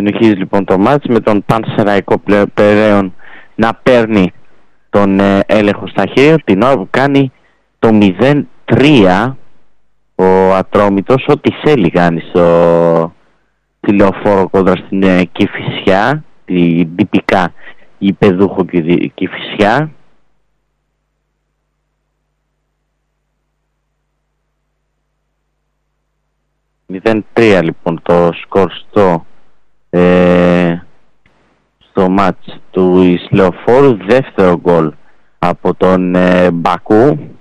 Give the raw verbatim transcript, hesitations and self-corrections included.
συνεχίζει λοιπόν το μάτς με τον Πανσεραϊκό πλέον να παίρνει τον ε, έλεγχο στα χέρια την ώρα που κάνει το μηδέν τρία ο Ατρόμητος, ό,τι θέλει κάνει στο τηλεοφόρο κόντρα στην ε, Κηφισιά, την τυπικά γηπεδούχο Κηφισιά. μηδέν τρία λοιπόν το σκορ στο, ε, στο μάτς του Ισλεοφόρου. Δεύτερο γκολ από τον ε, Μπακού.